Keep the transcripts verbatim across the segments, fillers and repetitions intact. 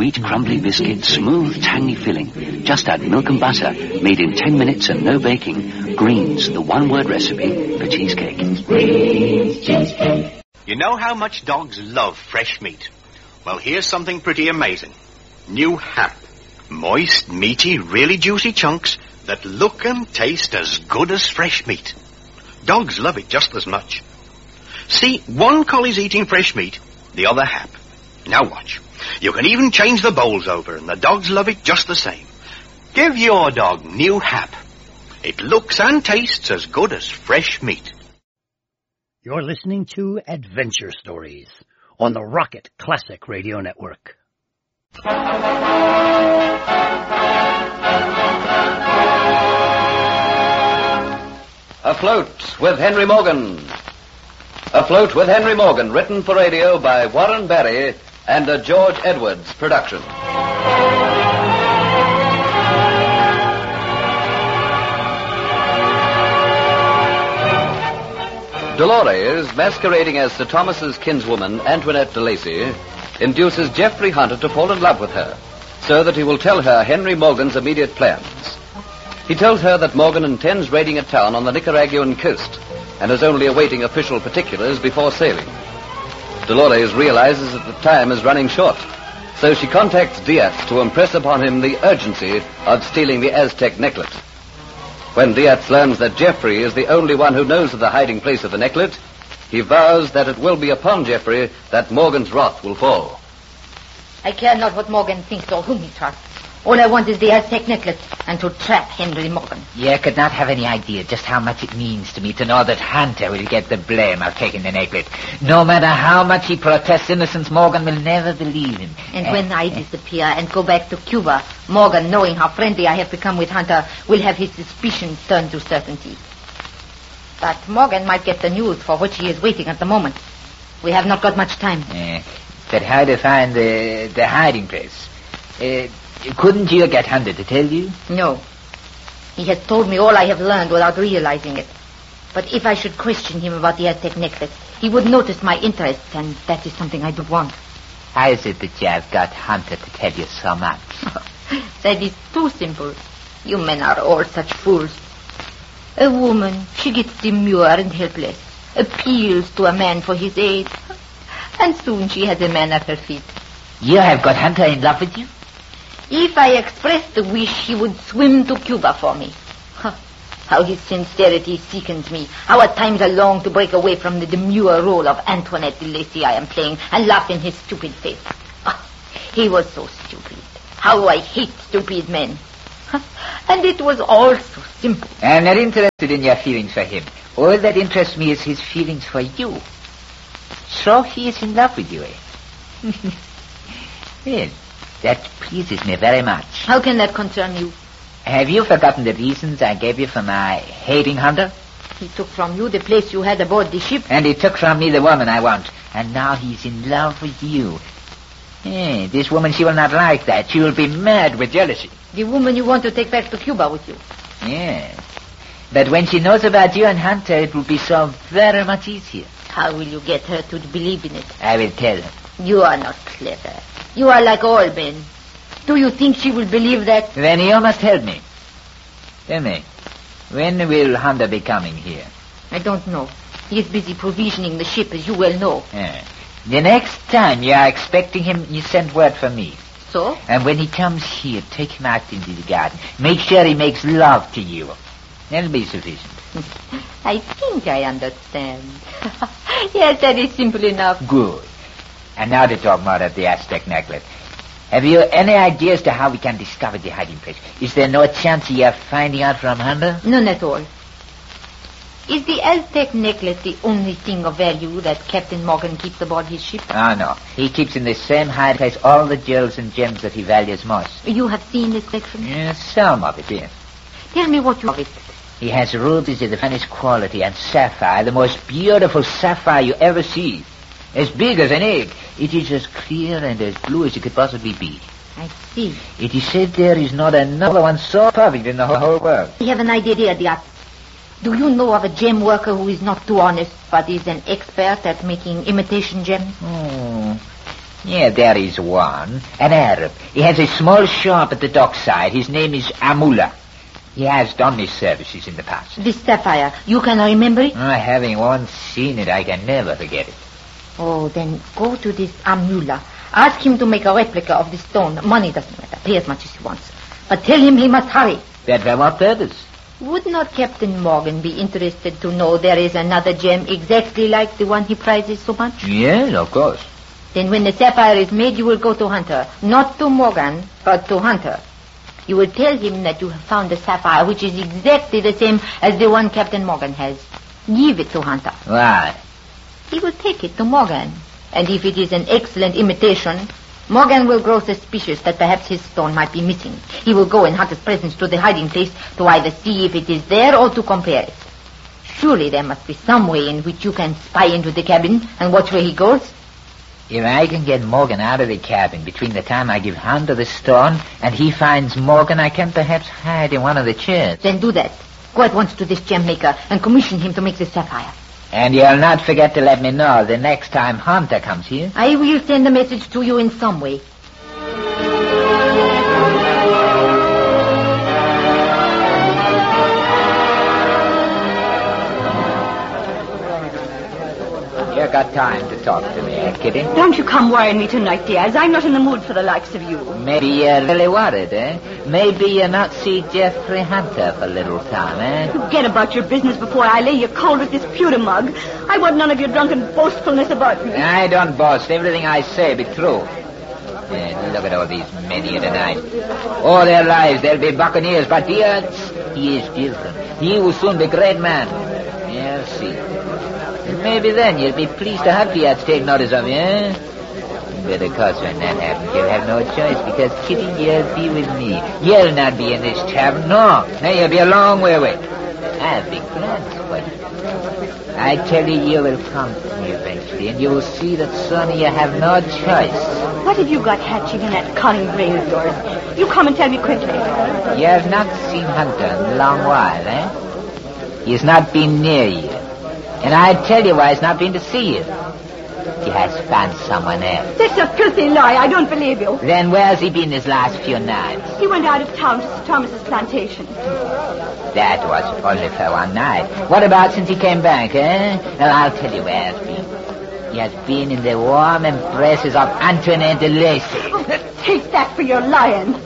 Sweet, crumbly biscuit, smooth, tangy filling. Just add milk and butter, made in ten minutes and no baking. Greens, the one-word recipe for cheesecake. Greens cheesecake. You know how much dogs love fresh meat? Well, here's something pretty amazing. New Hap. Moist, meaty, really juicy chunks that look and taste as good as fresh meat. Dogs love it just as much. See, one collie's eating fresh meat, the other Hap. Now watch. You can even change the bowls over, and the dogs love it just the same. Give your dog New Hap. It looks and tastes as good as fresh meat. You're listening to Adventure Stories on the Rocket Classic Radio Network. Afloat with Henry Morgan. Afloat with Henry Morgan, written for radio by Warren Barry and a George Edwards production. Dolores, masquerading as Sir Thomas's kinswoman, Antoinette de Lacy, induces Geoffrey Hunter to fall in love with her, so that he will tell her Henry Morgan's immediate plans. He tells her that Morgan intends raiding a town on the Nicaraguan coast, and is only awaiting official particulars before sailing. Dolores realizes that the time is running short, so she contacts Diaz to impress upon him the urgency of stealing the Aztec necklet. When Diaz learns that Geoffrey is the only one who knows of the hiding place of the necklet, he vows that it will be upon Geoffrey that Morgan's wrath will fall. I care not what Morgan thinks or whom he trusts. All I want is the Aztec necklet and to trap Henry Morgan. You could not have any idea just how much it means to me to know that Hunter will get the blame of taking the necklet. No matter how much he protests innocence, Morgan will never believe him. And uh, when I disappear and go back to Cuba, Morgan, knowing how friendly I have become with Hunter, will have his suspicions turned to certainty. But Morgan might get the news for which he is waiting at the moment. We have not got much time. Uh, but how to find the, the hiding place? Uh, couldn't you get Hunter to tell you? No. He has told me all I have learned without realizing it. But if I should question him about the Aztec necklace, he would notice my interest, and that is something I do want. How is it that you have got Hunter to tell you so much? That is too simple. You men are all such fools. A woman, she gets demure and helpless, appeals to a man for his aid, and soon she has a man at her feet. You have got Hunter in love with you? If I expressed the wish, he would swim to Cuba for me. Huh. How his sincerity sickens me. How at times I long to break away from the demure role of Antoinette de Lacy I am playing and laugh in his stupid face. Oh, he was so stupid. How I hate stupid men. Huh. And it was all so simple. I'm not interested in your feelings for him. All that interests me is his feelings for you. So he is in love with you, eh? Well, that pleases me very much. How can that concern you? Have you forgotten the reasons I gave you for my hating Hunter? He took from you the place you had aboard the ship. And he took from me the woman I want. And now he's in love with you. Hey, this woman, she will not like that. She will be mad with jealousy. The woman you want to take back to Cuba with you. Yes. But when she knows about you and Hunter, it will be so very much easier. How will you get her to believe in it? I will tell her. You are not clever. You are like all men. Do you think she will believe that? Then you must help me. Tell me, when will Hunter be coming here? I don't know. He is busy provisioning the ship, as you well know. Yeah. The next time you are expecting him, you send word for me. So? And when he comes here, take him out into the garden. Make sure he makes love to you. That'll be sufficient. I think I understand. Yes, that is simple enough. Good. And now to talk more of the Aztec necklace. Have you any idea as to how we can discover the hiding place? Is there no chance of you finding out from Hunter? None at all. Is the Aztec necklace the only thing of value that Captain Morgan keeps aboard his ship? Oh, no. He keeps in the same hiding place all the jewels and gems that he values most. You have seen this collection? Yes, some of it, yes. Tell me what you of it. He has rubies of the finest quality and sapphire, the most beautiful sapphire you ever see. As big as an egg. It is as clear and as blue as it could possibly be. I see. It is said there is not another one so perfect in the whole world. I have an idea, dear Diaz. Do you know of a gem worker who is not too honest, but is an expert at making imitation gems? Oh, Yeah, there is one. An Arab. He has a small shop at the dockside. His name is Amula. He has done his services in the past. This sapphire, you can remember it? Uh, having once seen it, I can never forget it. Oh, then go to this Amula. Ask him to make a replica of the stone. Money doesn't matter. Pay as much as he wants. But tell him he must hurry. But for what purpose? Would not Captain Morgan be interested to know there is another gem exactly like the one he prizes so much? Yes, of course. Then when the sapphire is made, you will go to Hunter. Not to Morgan, but to Hunter. You will tell him that you have found a sapphire which is exactly the same as the one Captain Morgan has. Give it to Hunter. Why? He will take it to Morgan. And if it is an excellent imitation, Morgan will grow suspicious that perhaps his stone might be missing. He will go in Hunter's presence to the hiding place to either see if it is there or to compare it. Surely there must be some way in which you can spy into the cabin and watch where he goes. If I can get Morgan out of the cabin between the time I give Hunter the stone and he finds Morgan, I can perhaps hide in one of the chairs. Then do that. Go at once to this gem maker and commission him to make the sapphire. And you'll not forget to let me know the next time Hunter comes here. I will send a message to you in some way. You got time to talk to me, eh, Kitty? Don't you come worrying me tonight, Diaz. I'm not in the mood for the likes of you. Maybe you're really worried, eh? Maybe you'll not see Jeffrey Hunter for a little time, eh? Forget about your business before I lay you cold with this pewter mug. I want none of your drunken boastfulness about me. I don't boast. Everything I say be true. And look at all these men here tonight. All their lives they'll be buccaneers, but Diaz, he is different. He will soon be a great man. You'll see. Maybe then you'll be pleased to have Diaz take notice of you, eh? But of course when that happens, you'll have no choice because Kitty, you'll be with me. You'll not be in this tavern, no. Now you'll be a long way away. I have big plans for you. I tell you, you will come to me eventually, and you will see that, son, you have no choice. What have you got hatching in that cunning brain of yours? You come and tell me quickly. You have not seen Hunter in a long while, eh? He has not been near you. And I tell you why he's not been to see you. He has found someone else. That's a filthy lie. I don't believe you. Then where's he been his last few nights? He went out of town to Sir Thomas's plantation. That was only for one night. What about since he came back, eh? Well, I'll tell you where he's been. He has been in the warm embraces of Antoinette de Lacy. Oh, take that for your lying.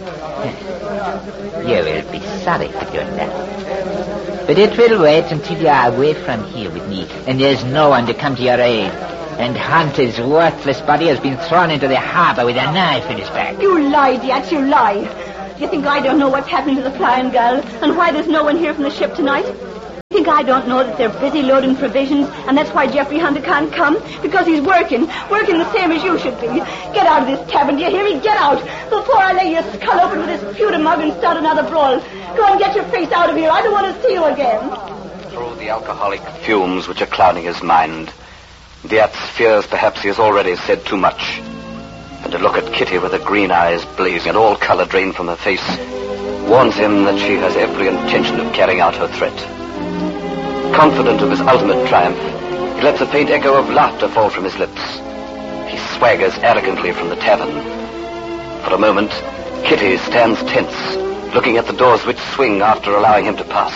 You will be sorry for doing that. But it will wait until you are away from here with me, and there's no one to come to your aid. And Hunter's worthless body has been thrown into the harbor with a knife in his back. You lie, Diaz, you lie. Do you think I don't know what's happening to the Flying Gull and why there's no one here from the ship tonight? You think I don't know that they're busy loading provisions and that's why Jeffrey Hunter can't come? Because he's working, working the same as you should be. Get out of this tavern, do you hear me? Get out before I lay your skull open with this pewter mug and start another brawl. Go and get your face out of here. I don't want to see you again. Through the alcoholic fumes which are clouding his mind, Diaz fears perhaps he has already said too much. And to look at Kitty with her green eyes blazing and all color drained from her face warns him that she has every intention of carrying out her threat. Confident of his ultimate triumph, he lets a faint echo of laughter fall from his lips. He swaggers arrogantly from the tavern. For a moment, Kitty stands tense, looking at the doors which swing after allowing him to pass.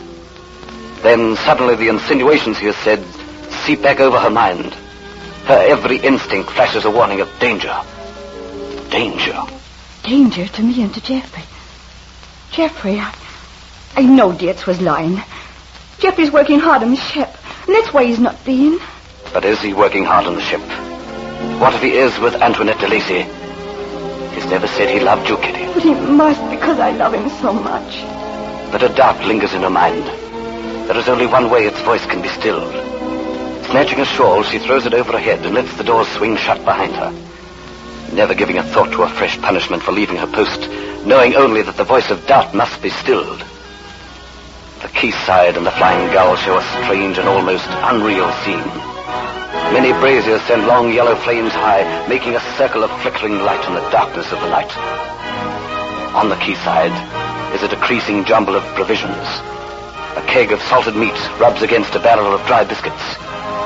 Then suddenly the insinuations he has said seep back over her mind. Her every instinct flashes a warning of danger. Danger. Danger to me and to Jeffrey. Jeffrey, I, I know Diaz was lying. Jeffrey's working hard on the ship, and that's why he's not been. But is he working hard on the ship? What if he is with Antoinette de Lacy? He's never said he loved you, Kitty. But he must, because I love him so much. But a doubt lingers in her mind. There is only one way its voice can be stilled. Snatching a shawl, she throws it over her head and lets the doors swing shut behind her. Never giving a thought to a fresh punishment for leaving her post, knowing only that the voice of doubt must be stilled. The quayside and the Flying Gull show a strange and almost unreal scene. Many braziers send long yellow flames high, making a circle of flickering light in the darkness of the night. On the quayside is a decreasing jumble of provisions. A keg of salted meat rubs against a barrel of dry biscuits.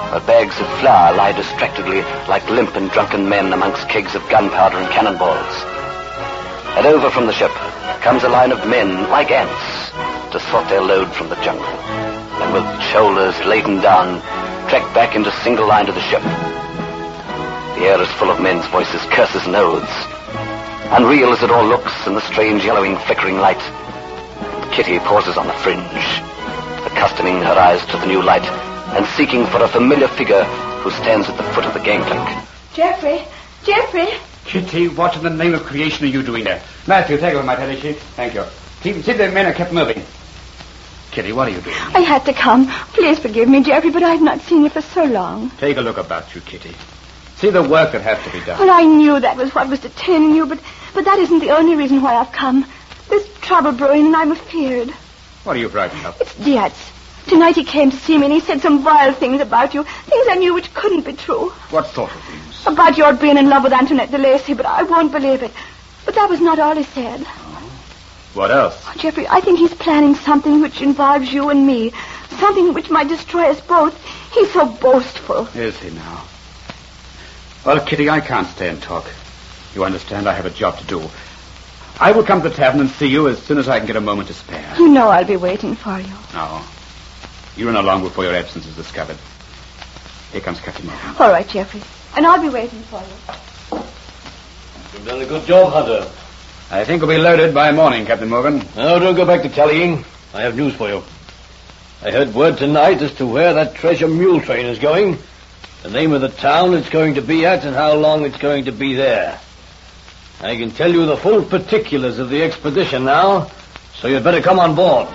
where bags of flour lie distractedly like limp and drunken men amongst kegs of gunpowder and cannonballs. And over from the ship comes a line of men, like ants, to sort their load from the jungle, and with shoulders laden down, trek back into single line to the ship. The air is full of men's voices, curses, and oaths. Unreal as it all looks in the strange yellowing, flickering light, Kitty pauses on the fringe, accustoming her eyes to the new light and seeking for a familiar figure who stands at the foot of the gangplank. Jeffrey! Jeffrey! Kitty, what in the name of creation are you doing there? Matthew, take over my tally sheet. Thank you. Keep, see the men are kept moving. Kitty, what are you doing? I had to come. Please forgive me, Jeffrey, but I've not seen you for so long. Take a look about you, Kitty. See the work that has to be done. Well, I knew that was what was detaining you, but, but that isn't the only reason why I've come. There's trouble brewing, and I'm afeared. What are you frightened of? It's Diaz. Tonight he came to see me, and he said some vile things about you, things I knew which couldn't be true. What sort of things? About your being in love with Antoinette de Lacy, but I won't believe it. But that was not all he said. Oh. What else? Oh, Jeffrey, I think he's planning something which involves you and me. Something which might destroy us both. He's so boastful. Is he now? Well, Kitty, I can't stay and talk. You understand, I have a job to do. I will come to the tavern and see you as soon as I can get a moment to spare. You know I'll be waiting for you. No. You run along before your absence is discovered. Here comes Captain Morgan. All right, Jeffrey. And I'll be waiting for you. You've done a good job, Hunter. I think we'll be loaded by morning, Captain Morgan. No, don't go back to tallying. I have news for you. I heard word tonight as to where that treasure mule train is going, the name of the town it's going to be at, and how long it's going to be there. I can tell you the full particulars of the expedition now, so you'd better come on board.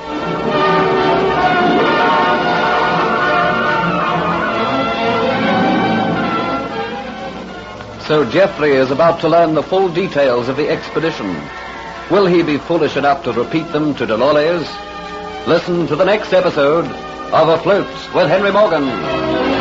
So Geoffrey is about to learn the full details of the expedition. Will he be foolish enough to repeat them to Dolores? Listen to the next episode of Afloat with Henry Morgan.